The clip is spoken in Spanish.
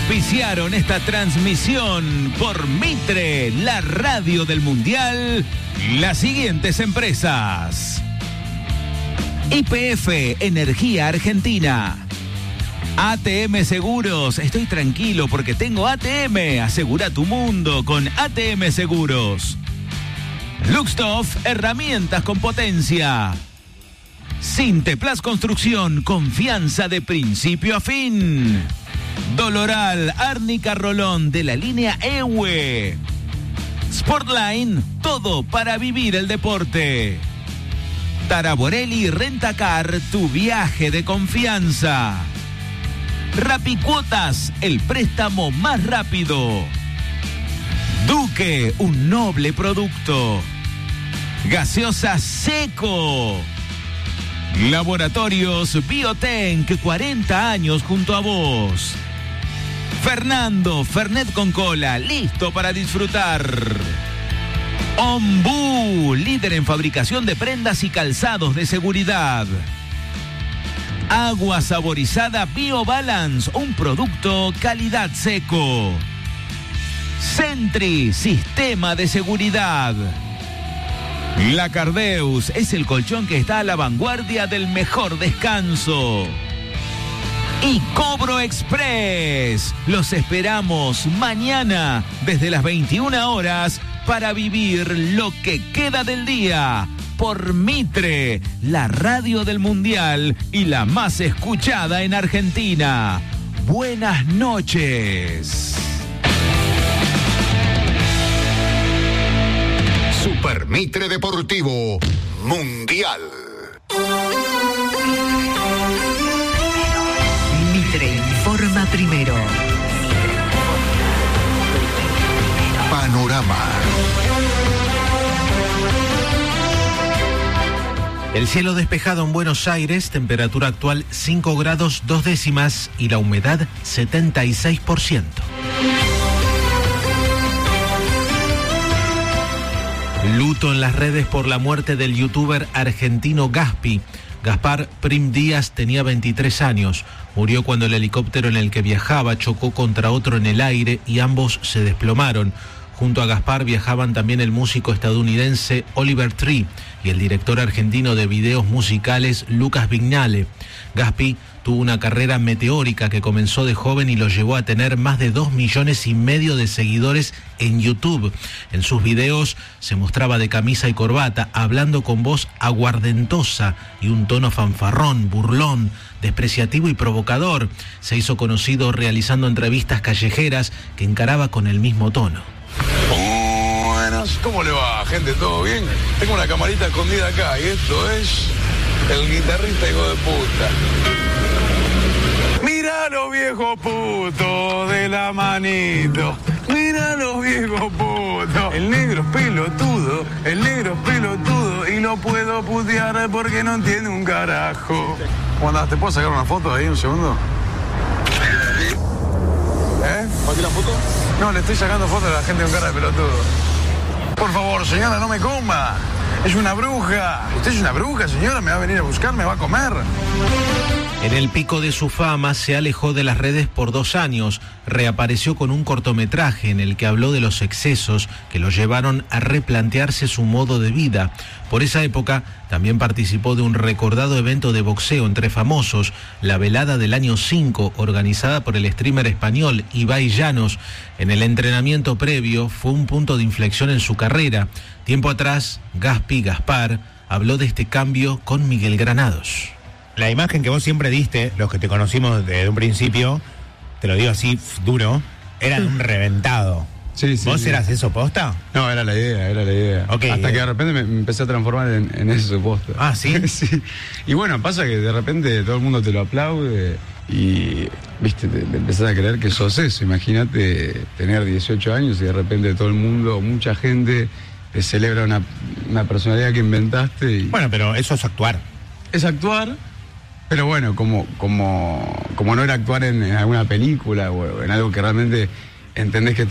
Auspiciaron esta transmisión por Mitre, la radio del Mundial, las siguientes empresas: YPF Energía Argentina, ATM Seguros. Estoy tranquilo porque tengo ATM. Asegura tu mundo con ATM Seguros. Luxtoff, herramientas con potencia. Sinteplas Construcción, confianza de principio a fin. Doloral, árnica Rolón de la línea EWE. Sportline, todo para vivir el deporte. Taraborelli Rentacar, tu viaje de confianza. Rapicuotas, el préstamo más rápido. Duque, un noble producto. Gaseosa Seco. Laboratorios Biotenk, 40 años junto a vos. Fernando, Fernet con cola, listo para disfrutar. Ombú, líder en fabricación de prendas y calzados de seguridad. Agua saborizada BioBalance, un producto calidad Seco. Sentry, sistema de seguridad. La Cardeus es el colchón que está a la vanguardia del mejor descanso. Y Cobro Express, los esperamos mañana desde las 21 horas para vivir lo que queda del día por Mitre, la radio del Mundial y la más escuchada en Argentina. Buenas noches. Super Mitre Deportivo Mundial. Mitre informa primero. Panorama. El cielo despejado en Buenos Aires, temperatura actual 5 grados 2 décimas y la humedad 76%. Luto en las redes por la muerte del youtuber argentino Gaspi. Gaspar Prim Díaz tenía 23 años. Murió cuando el helicóptero en el que viajaba chocó contra otro en el aire y ambos se desplomaron. Junto a Gaspar viajaban también el músico estadounidense Oliver Tree y el director argentino de videos musicales Lucas Vignale. Gaspi tuvo una carrera meteórica que comenzó de joven y lo llevó a tener más de 2,5 millones de seguidores en YouTube. En sus videos se mostraba de camisa y corbata, hablando con voz aguardentosa y un tono fanfarrón, burlón, despreciativo y provocador. Se hizo conocido realizando entrevistas callejeras que encaraba con el mismo tono. Buenas, ¿cómo le va, gente? ¿Todo bien? Tengo una camarita escondida acá y esto es el guitarrista hijo de puta. Mira los viejos putos de la manito. Mira los viejos putos. El negro es pelotudo, y lo puedo putear porque no entiende un carajo. ¿Cómo andás? ¿Te puedo sacar una foto ahí un segundo? ¿Para qué la foto? No, le estoy sacando fotos a la gente con cara de pelotudo. Por favor, señora, no me coma. Es una bruja. ¿Usted es una bruja, señora? ¿Me va a venir a buscar? ¿Me va a comer? En el pico de su fama se alejó de las redes por 2 años. Reapareció con un cortometraje en el que habló de los excesos que lo llevaron a replantearse su modo de vida. Por esa época también participó de un recordado evento de boxeo entre famosos, la velada del año 5, organizada por el streamer español Ibai Llanos. En el entrenamiento previo fue un punto de inflexión en su carrera. Tiempo atrás, Gaspar habló de este cambio con Miguel Granados. La imagen que vos siempre diste, los que te conocimos desde un principio, te lo digo así duro, era un reventado. Sí, ¿Vos eras eso posta? No, era la idea. Okay. Hasta que de repente me empecé a transformar en eso posta. Ah, ¿sí? Sí. Y bueno, pasa que de repente todo el mundo te lo aplaude y, viste, te empezás a creer que sos eso. Imagínate tener 18 años y de repente todo el mundo, mucha gente, te celebra una personalidad que inventaste. Y... Bueno, pero eso es actuar. Es actuar. Pero bueno, como no era actuar en alguna película o en algo que realmente entendés que